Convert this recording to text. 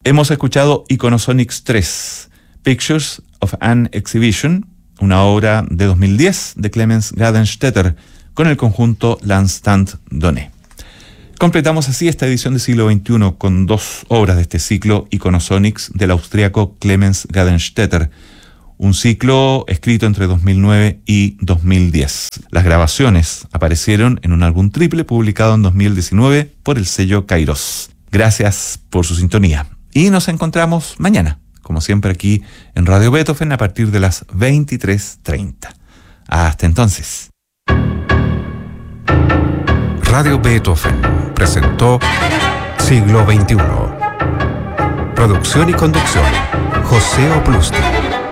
Hemos escuchado Iconosonics 3, Pictures of an Exhibition, una obra de 2010 de Clemens Gadenstetter, con el conjunto L'Instant Donné. Completamos así esta edición de Siglo XXI con 2 obras de este ciclo Iconosonics del austríaco Clemens Gadenstetter, un ciclo escrito entre 2009 y 2010. Las grabaciones aparecieron en un álbum triple publicado en 2019 por el sello Kairos. Gracias por su sintonía y nos encontramos mañana, como siempre aquí en Radio Beethoven a partir de las 23:30. Hasta entonces. Radio Beethoven presentó Siglo XXI. Producción y conducción, José Oplusti.